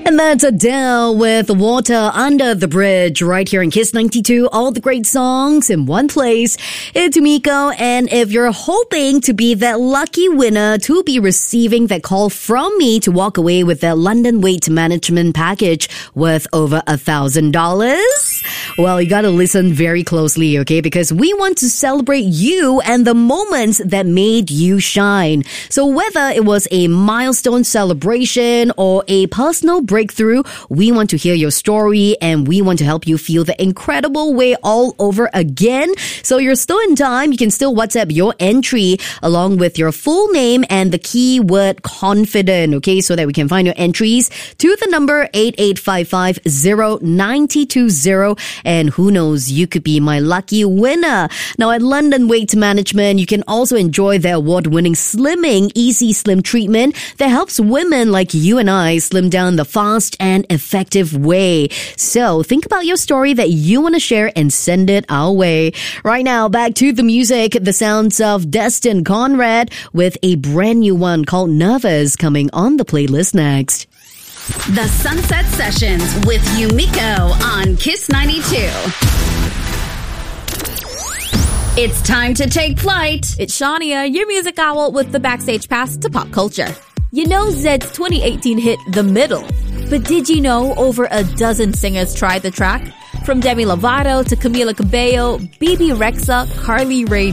And that's Adele with Water Under the Bridge right here in Kiss 92. All the great songs in one place. It's Miko, and if you're hoping to be that lucky winner to be receiving that call from me to walk away with that London Weight Management package worth over $1,000, well, you gotta listen very closely, okay? Because we want to celebrate you and the moments that made you shine. So whether it was a milestone celebration or a personal breakthrough, we want to hear your story and we want to help you feel the incredible way all over again. So you're still in time. You can still WhatsApp your entry along with your full name and the keyword confident, okay, so that we can find your entries to the number 88550920, and who knows, you could be my lucky winner. Now at London Weight Management, you can also enjoy the award-winning Slimming Easy Slim treatment that helps women like you and I slim down the fast and effective way. So think about your story that you want to share and send it our way. Right now, back to the music, the sounds of Destin Conrad with a brand new one called Nervous coming on the playlist next. The Sunset Sessions with Yumiko on Kiss 92. It's time to take flight. It's Shania, your music owl with the backstage pass to pop culture. You know Zed's 2018 hit The Middle. But did you know over a dozen singers tried the track? From Demi Lovato to Camila Cabello, BB Rexha, Carly Rae